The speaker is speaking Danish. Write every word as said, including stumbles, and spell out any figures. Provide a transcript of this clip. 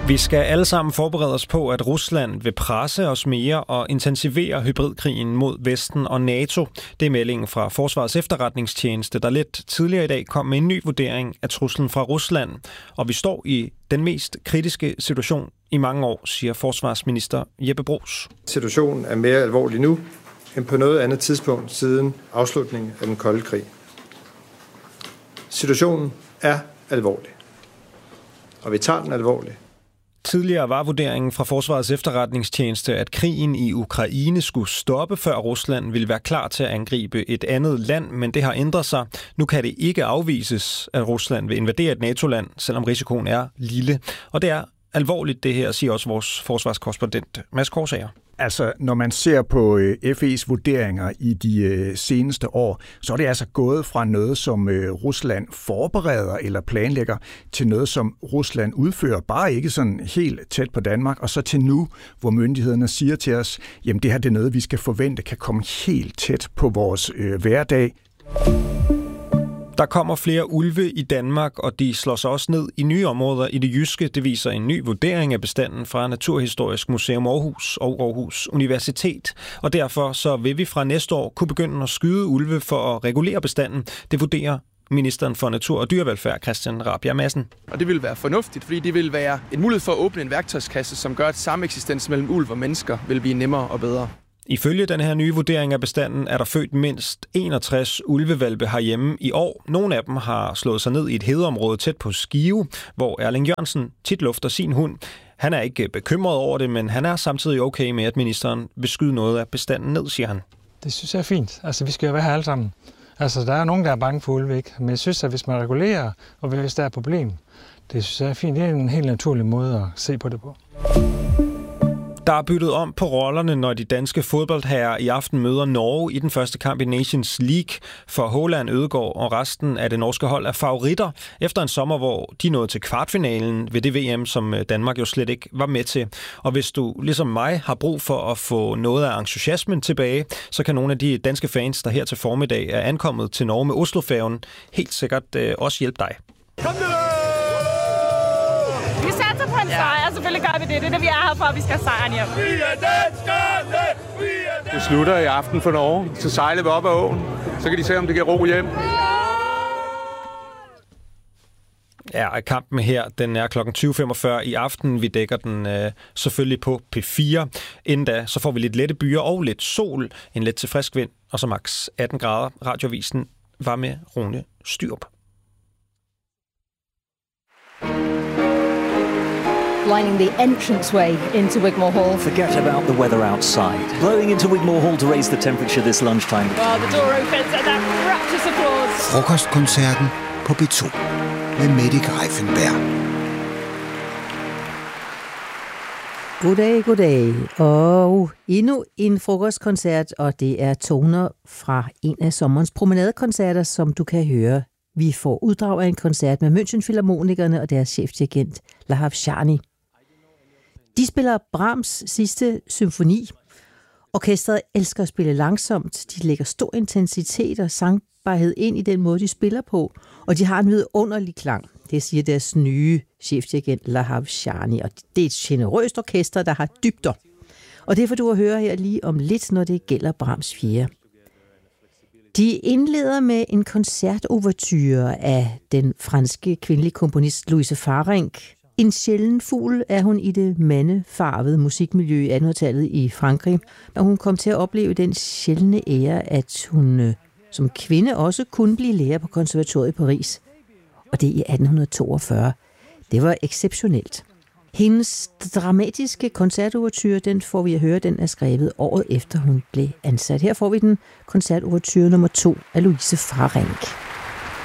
Vi skal alle sammen forberede os på, at Rusland vil presse os mere og intensivere hybridkrigen mod Vesten og NATO. Det er meldingen fra Forsvarets Efterretningstjeneste, der lidt tidligere i dag kom med en ny vurdering af truslen fra Rusland. Og vi står i den mest kritiske situation i mange år, siger forsvarsminister Jeppe Bruus. Situationen er mere alvorlig nu end på noget andet tidspunkt siden afslutningen af den kolde krig. Situationen er alvorlig, og vi tager den alvorligt. Tidligere var vurderingen fra Forsvarets Efterretningstjeneste, at krigen i Ukraine skulle stoppe, før Rusland ville være klar til at angribe et andet land, men det har ændret sig. Nu kan det ikke afvises, at Rusland vil invadere et NATO-land, selvom risikoen er lille. Og det er alvorligt det her, siger også vores forsvarskorrespondent Mads Korsager. Altså, når man ser på F E's vurderinger i de seneste år, så er det altså gået fra noget, som Rusland forbereder eller planlægger, til noget, som Rusland udfører, bare ikke sådan helt tæt på Danmark, og så til nu, hvor myndighederne siger til os, jamen det her det er noget, vi skal forvente kan komme helt tæt på vores øh, hverdag. Der kommer flere ulve i Danmark, og de slår sig også ned i nye områder i det jyske. Det viser en ny vurdering af bestanden fra Naturhistorisk Museum Aarhus og Aarhus Universitet. Og derfor så vil vi fra næste år kunne begynde at skyde ulve for at regulere bestanden. Det vurderer ministeren for Natur- og Dyrevelfærd, Christian Rabjerg Madsen. Og det vil være fornuftigt, fordi det vil være en mulighed for at åbne en værktøjskasse, som gør, at sameksistens mellem ulv og mennesker vil blive nemmere og bedre. Ifølge den her nye vurdering af bestanden er der født mindst enogtres ulvevalpe herhjemme i år. Nogle af dem har slået sig ned i et hedeområde tæt på Skive, hvor Erling Jørgensen tit lufter sin hund. Han er ikke bekymret over det, men han er samtidig okay med, at ministeren vil skyde noget af bestanden ned, siger han. Det synes jeg er fint. Altså, vi skal jo være her alle sammen. Altså, der er nogen, der er bange for ulve, ikke? Men jeg synes, at hvis man regulerer, og hvis der er et problem, det synes jeg er fint. Det er en helt naturlig måde at se på det på. Der er byttet om på rollerne, når de danske fodboldherrer i aften møder Norge i den første kamp i Nations League. For Haaland, Ødegaard og resten af det norske hold er favoritter efter en sommer, hvor de nåede til kvartfinalen ved det V M, som Danmark jo slet ikke var med til. Og hvis du, ligesom mig, har brug for at få noget af entusiasmen tilbage, så kan nogle af de danske fans, der her til formiddag er ankommet til Norge med Oslofærgen, helt sikkert øh, også hjælpe dig. Kom nu! Vi satser på en sejr, selvfølgelig gør vi det. Det er det, vi er her for, at vi skal sejren hjem. Vi er danskerne! Vi er danskerne! Det slutter i aften for Norge. Så sejler vi op ad åen. Så kan de se, om det giver ro hjem. Ja, kampen her, den er klokken tyve femogfyrre i aften. Vi dækker den øh, selvfølgelig på P fire. Inden da, så får vi lidt lette byer og lidt sol, en let til frisk vind, og så maks atten grader. Radioavisen var med Rune Styrup. Lining the entranceway into Wigmore Hall. Forget about the weather outside. Blowing into Wigmore Hall to raise the temperature this lunchtime. Well, the door opens and that rapturous applause. Frokostkoncerten på B to med Mette Greiffenberg. Goddag, goddag. Og endnu en frokostkoncert, og det er toner fra en af sommerens promenadekoncerter, som du kan høre. Vi får uddrag af en koncert med München-filharmonikerne og deres chefdirigent Lahav Shani. De spiller Brahms sidste symfoni. Orkestret elsker at spille langsomt. De lægger stor intensitet og sangbarhed ind i den måde, de spiller på. Og de har en vidunderlig klang. Det siger deres nye chefdirigent Lahav Shani. Og det er et generøst orkester, der har dybder. Og det får du at høre her lige om lidt, når det gælder Brahms fjerde. De indleder med en koncertouverture af den franske kvindelige komponist Louise Farenc. En sjælden fugl er hun i det mandefarvede musikmiljø i attenhundredetallet i Frankrig, og hun kom til at opleve den sjældne ære, at hun som kvinde også kunne blive lærer på konservatoriet i Paris. Og det i atten toogfyrre. Det var exceptionelt. Hendes dramatiske koncertouverture, den får vi at høre, den er skrevet året efter hun blev ansat. Her får vi den koncertouverture nummer to af Louise Farenc.